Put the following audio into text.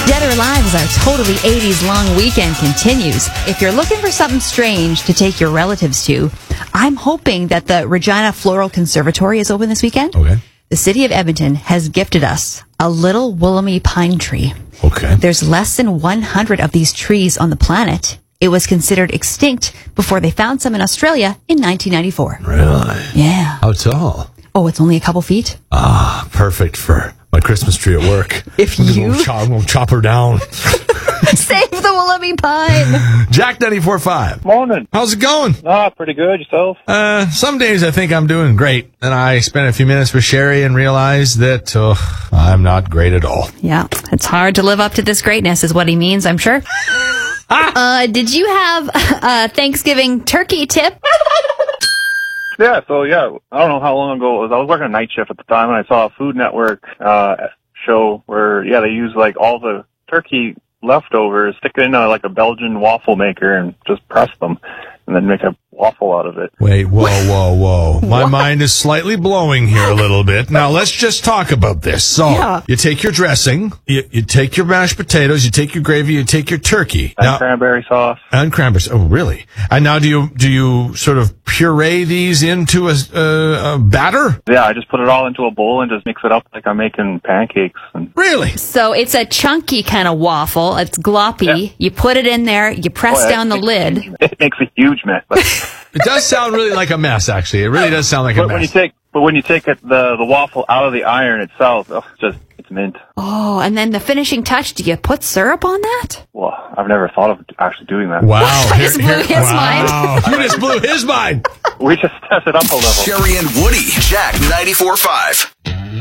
Dead or Alive as our totally 80s long weekend continues. If you're looking for something strange to take your relatives to, I'm hoping that the Regina Floral Conservatory is open this weekend. Okay. The city of Edmonton has gifted us a little woolly pine tree. Okay. There's less than 100 of these trees on the planet. It was considered extinct before they found some in Australia in 1994. Really? Yeah. How tall? Oh, it's only a couple feet? Ah, perfect for my Christmas tree at work. If I'm you- gonna chop her down. Save the woolly pine! Jack 94.5. Morning. How's it going? Pretty good. Yourself? Some days I think I'm doing great. And I spent a few minutes with Sherry and realized that I'm not great at all. Yeah, it's hard to live up to this greatness is what he means, I'm sure. Did you have a Thanksgiving turkey tip? Yeah, so I don't know how long ago it was. I was working a night shift at the time, and I saw a Food Network show where, they use, like, all the turkey leftovers, stick it in like a Belgian waffle maker, and just press them, and then make a waffle out of it. Wait, whoa. My mind is slightly blowing here a little bit. Now, let's just talk about this. So, You take your dressing, you take your mashed potatoes, you take your gravy, you take your turkey. And cranberry sauce. And cranberry. Oh, really? And now do you sort of puree these into a batter? Yeah, I just put it all into a bowl and just mix it up like I'm making pancakes. Really? So it's a chunky kind of waffle. It's gloppy. Yeah. You put it in there, you press down the lid. It makes a huge mess. It does sound really like a mess, actually. It really does sound like a mess. When you take the waffle out of the iron itself, it's mint. Oh, and then the finishing touch, do you put syrup on that? Well, I've never thought of actually doing that. Wow. I just blew his mind. You just blew his mind. We just tested up a level. Sherry and Woody, Jack 94.5.